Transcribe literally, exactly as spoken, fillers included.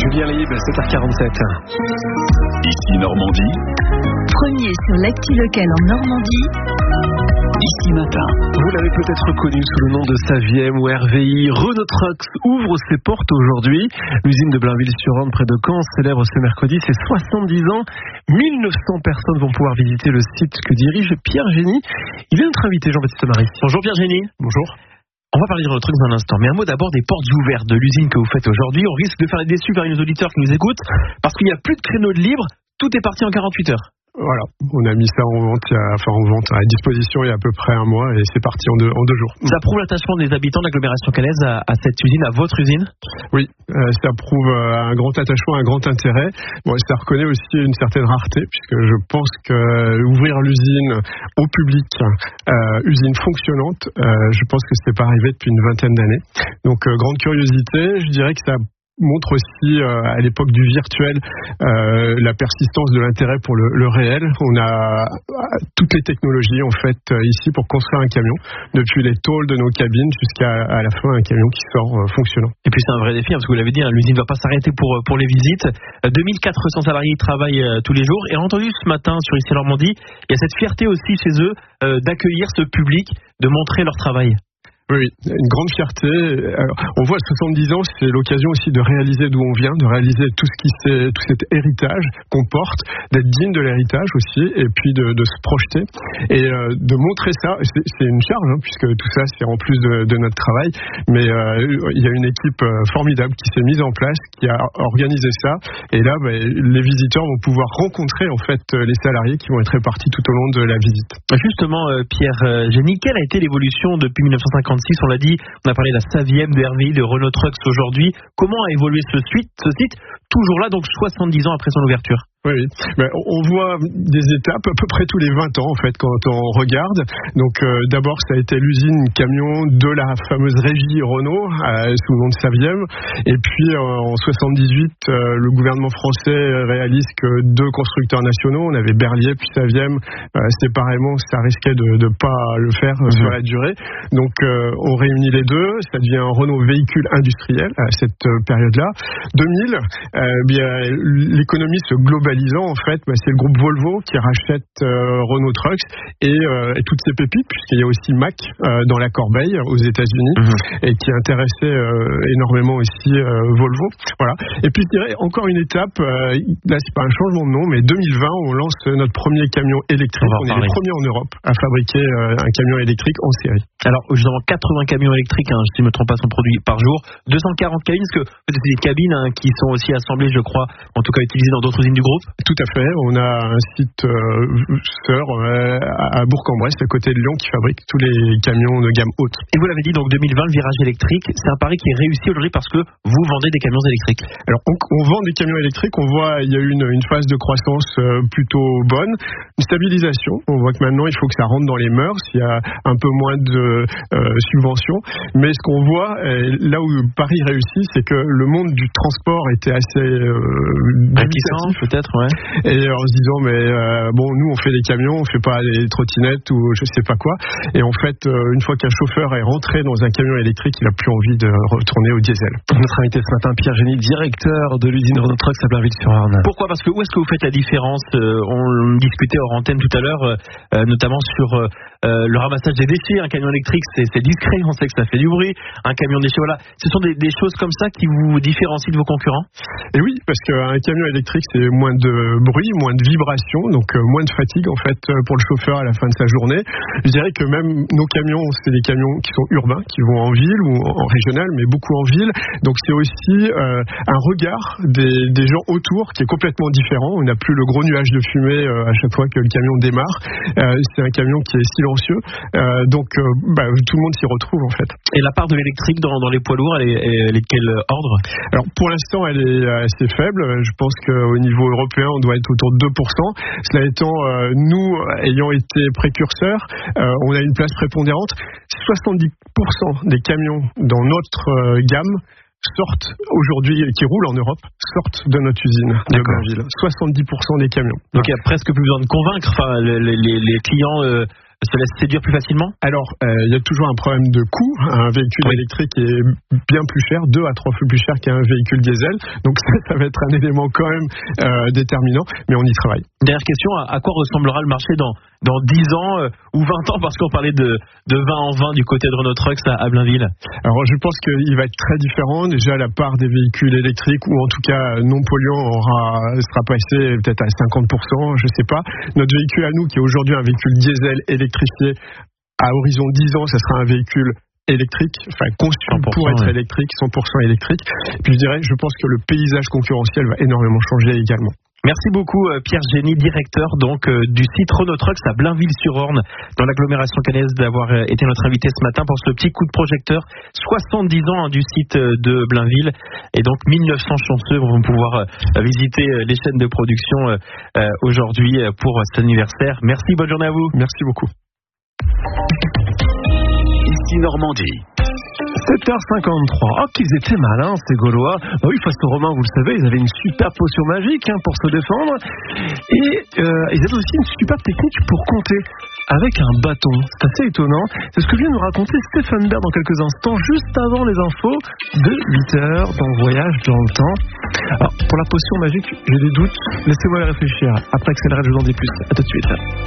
Julien Libre, sept heures quarante-sept. Ici Normandie. Premier sur l'actu local en Normandie. Ici Matin. Vous l'avez peut-être reconnu sous le nom de Saviem ou R V I. Renault Trucks ouvre ses portes aujourd'hui. L'usine de Blainville-sur-Orne, près de Caen, célèbre ce mercredi ses soixante-dix ans. mille neuf cents personnes vont pouvoir visiter le site que dirige Pierre Génie. Il est notre invité, Jean-Baptiste Marie. Bonjour Pierre Génie. Bonjour. On va parler de Renault Trucks dans un instant, mais un mot d'abord des portes ouvertes de l'usine que vous faites aujourd'hui. On risque de faire des déçus par nos auditeurs qui nous écoutent, parce qu'il n'y a plus de créneaux de libre, tout est parti en quarante-huit heures. Voilà, on a mis ça en vente, il y a, enfin en vente à disposition il y a à peu près un mois et c'est parti en deux, en deux jours. Ça prouve l'attachement des habitants de l'agglomération caennaise à, à cette usine, à votre usine ? Oui, euh, ça prouve euh, un grand attachement, un grand intérêt. Bon, ça reconnaît aussi une certaine rareté, puisque je pense que euh, ouvrir l'usine au public, euh, usine fonctionnante, euh, je pense que ce n'est pas arrivé depuis une vingtaine d'années. Donc euh, grande curiosité, je dirais que ça montre aussi euh, à l'époque du virtuel euh, la persistance de l'intérêt pour le, le réel. On a euh, toutes les technologies en fait euh, ici pour construire un camion, depuis les tôles de nos cabines jusqu'à à la fin un camion qui sort euh, fonctionnant. Et puis c'est un vrai défi, hein, parce que vous l'avez dit, hein, l'usine ne va pas s'arrêter pour, pour les visites. deux mille quatre cents salariés travaillent euh, tous les jours. Et entendu ce matin sur Ici Normandie, il y a cette fierté aussi chez eux euh, d'accueillir ce public, de montrer leur travail. Oui, une grande fierté. Alors, on voit soixante-dix ans, c'est l'occasion aussi de réaliser d'où on vient, de réaliser tout ce qui c'est, tout cet héritage qu'on porte, d'être digne de l'héritage aussi, et puis de, de se projeter et euh, de montrer ça. C'est, c'est une charge, hein, puisque tout ça c'est en plus de, de notre travail. Mais euh, il y a une équipe euh, formidable qui s'est mise en place, qui a organisé ça. Et là, bah, les visiteurs vont pouvoir rencontrer en fait les salariés qui vont être répartis tout au long de la visite. Justement, euh, Pierre euh, Génie, quelle a été l'évolution depuis mille neuf cent cinquante-six? On l'a dit, on a parlé de la Saviem, de R V I, de Renault Trucks aujourd'hui. Comment a évolué ce site, ce site, toujours là, donc soixante-dix ans après son ouverture? Oui, mais on voit des étapes à peu près tous les vingt ans en fait quand on regarde. Donc euh, d'abord ça a été l'usine camion de la fameuse régie Renault euh, sous le nom de Saviem. Et puis euh, en soixante-dix-huit, euh, le gouvernement français réalise que deux constructeurs nationaux, on avait Berliet puis Saviem, euh, séparément ça risquait de ne pas le faire euh, mmh. sur la durée. Donc euh, on réunit les deux, ça devient un Renault véhicule industriel à cette euh, période-là. deux mille, euh, bien l'économie se globalise. En fait, bah, c'est le groupe Volvo qui rachète euh, Renault Trucks et, euh, et toutes ses pépites, puisqu'il y a aussi Mack euh, dans la corbeille aux États-Unis mmh. et qui intéressait euh, énormément aussi euh, Volvo. Voilà. Et puis je dirais encore une étape. Euh, là, c'est pas un changement de nom, mais deux mille vingt, on lance notre premier camion électrique. On, on est les premiers en Europe à fabriquer euh, un camion électrique en série. Alors, justement, quatre-vingts camions électriques, hein, si je ne me trompe pas, sont produits par jour. deux cent quarante cabines, parce que c'est des cabines hein, qui sont aussi assemblées, je crois, en tout cas utilisées dans d'autres usines du groupe. Tout à fait. On a un site euh, sœur euh, à Bourg-en-Bresse, à côté de Lyon, qui fabrique tous les camions de gamme haute. Et vous l'avez dit, donc deux mille vingt, le virage électrique, c'est un pari qui est réussi aujourd'hui parce que vous vendez des camions électriques. Alors, on, on vend des camions électriques. On voit, il y a eu une, une phase de croissance euh, plutôt bonne, une stabilisation. On voit que maintenant, il faut que ça rentre dans les mœurs. Il y a un peu moins de euh, subventions. Mais ce qu'on voit, là où Paris réussit, c'est que le monde du transport était assez euh, réticent, peut-être, ouais. Et en se disant mais euh, bon nous on fait des camions, on fait pas des trottinettes ou je sais pas quoi. Et en fait euh, une fois qu'un chauffeur est rentré dans un camion électrique, il a plus envie de retourner au diesel. Notre invité ce matin, Pierre Génie, directeur de l'usine Renault Trucks à Blainville-sur-Orne. Pourquoi ? Parce que où est-ce que vous faites la différence ? euh, On discutait hors antenne tout à l'heure, euh, notamment sur euh, le ramassage des déchets. Un camion électrique c'est, c'est discret, on sait que ça fait du bruit. Un camion déchet, voilà. Ce sont des, des choses comme ça qui vous différencient de vos concurrents ? Et oui, parce qu'un camion électrique c'est moins de bruit, moins de vibrations, donc euh, moins de fatigue en fait pour le chauffeur à la fin de sa journée. Je dirais que même nos camions, c'est des camions qui sont urbains, qui vont en ville ou en régional, mais beaucoup en ville. Donc c'est aussi euh, un regard des, des gens autour qui est complètement différent. On n'a plus le gros nuage de fumée euh, à chaque fois que le camion démarre. Euh, c'est un camion qui est silencieux, euh, donc euh, bah, tout le monde s'y retrouve en fait. Et la part de l'électrique dans, dans les poids lourds, elle est, elle est de quel ordre ? Alors pour l'instant, elle est assez faible. Je pense qu'au niveau européen, on doit être autour de deux pour cent. Cela étant, euh, nous, ayant été précurseurs, euh, on a une place prépondérante. soixante-dix pour cent des camions dans notre euh, gamme sortent aujourd'hui, qui roulent en Europe, sortent de notre usine de Blainville. soixante-dix pour cent des camions. Donc il n'y a presque plus besoin de convaincre. Enfin, les, les, les clients euh, se laisse séduire plus facilement? Alors, il euh, y a toujours un problème de coût. Un véhicule oui. électrique est bien plus cher, deux à trois fois plus cher qu'un véhicule diesel. Donc ça, ça va être un élément quand même euh, déterminant, mais on y travaille. Dernière question, à quoi ressemblera le marché dans, dans dix ans euh, ou vingt ans, parce qu'on parlait de, de vingt en vingt du côté de Renault Trucks à, à Blainville? Alors je pense qu'il va être très différent. Déjà, la part des véhicules électriques, ou en tout cas non polluants, aura, sera passée peut-être à cinquante pour cent, je sais pas. Notre véhicule à nous, qui est aujourd'hui un véhicule diesel électrifié, à horizon dix ans, ça sera un véhicule électrique, enfin conçu pour être ouais. électrique, cent pour cent électrique. Puis je dirais, je pense que le paysage concurrentiel va énormément changer également. Merci beaucoup Pierre Génie, directeur donc du site Renault Trucks à Blainville-sur-Orne dans l'agglomération caennaise, d'avoir été notre invité ce matin pour ce petit coup de projecteur. soixante-dix ans hein, du site de Blainville, et donc mille neuf cents chanceux vont pouvoir visiter les chaînes de production euh, aujourd'hui pour cet anniversaire. Merci, bonne journée à vous. Merci beaucoup. Ici Normandie. sept heures cinquante-trois. Oh, qu'ils étaient malins, ces Gaulois. Bah oui, face aux Romains, vous le savez, ils avaient une super potion magique hein, pour se défendre. Et euh, ils avaient aussi une super technique pour compter avec un bâton. C'est assez étonnant. C'est ce que vient nous raconter Stéphane Baird dans quelques instants, juste avant les infos de huit heures dans Voyage dans le temps. Alors, pour la potion magique, j'ai des doutes. Laissez-moi y réfléchir. Après Accélérate, je vous en dis plus. À tout de suite.